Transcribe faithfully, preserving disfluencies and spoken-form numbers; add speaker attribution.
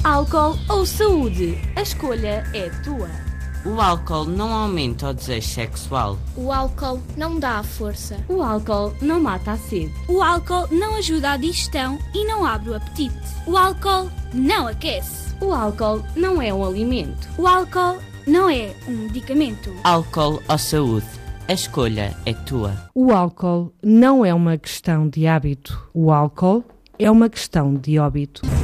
Speaker 1: Álcool ou saúde? A escolha é tua.
Speaker 2: O álcool não aumenta o desejo sexual.
Speaker 3: O álcool não dá a força.
Speaker 1: O álcool não mata a sede.
Speaker 4: O álcool não ajuda a digestão e não abre o apetite. O álcool não aquece.
Speaker 1: O álcool não é um alimento.
Speaker 4: O álcool não é um medicamento.
Speaker 2: Álcool ou saúde? A escolha é tua.
Speaker 5: O álcool não é uma questão de hábito. O álcool é uma questão de óbito.